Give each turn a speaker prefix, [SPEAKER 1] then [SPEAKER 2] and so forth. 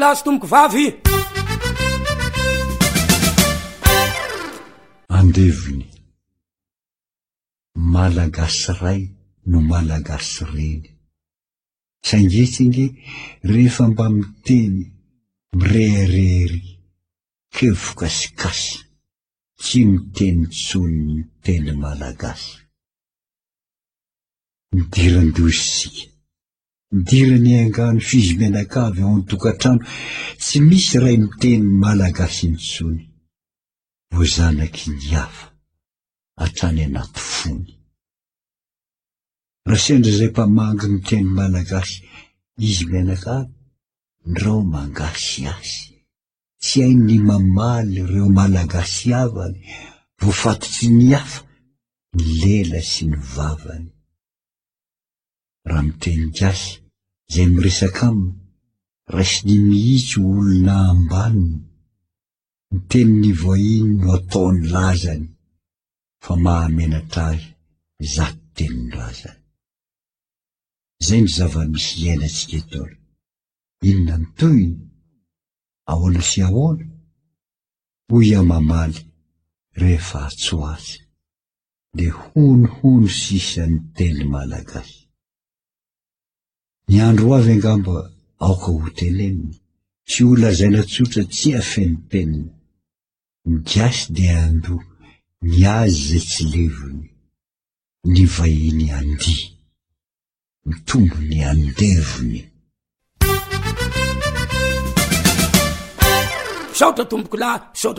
[SPEAKER 1] lasy tomboko vavy
[SPEAKER 2] andeviny malagasy ray no malagasy reny saingetsinge rehefa mba miteny mireherery kevokasikasy tsy miteny tsony miteny malagasy midiran-dosika midirany angano fizy menakavy ao an-tokatrano tsy misy ray miteny malagasy intsony vo zanaky ny hafa hatrany anaty fony raha sendra zay mpamangy miteny malagasy izy menakavy ndrao mangasy asy tsy hainy mamaly reo malagasy avany vo fatotsy ny hafa ny lela sy ny vavany raha miteny gasy zay miresaka aminy raisiny mihitsy olona ambaniny miteny ny voahiny no ataony lazany fa mahamenatr'ahy zato tenin-drazany zay ny zava-misy iainantsika etola inona ny toyny ahoana sy ahoana hoy amamaly rehefa atsoazy de honohono sisa ny teny malagasy ny andro avy angamba aoka ho teneniny tsy ho lazaina tsotra tsy afeny peniny ny gasy de ando ny azy zay tsy levony ny vahiny andi mitombo ny andevony
[SPEAKER 1] saotra tomboko la saotra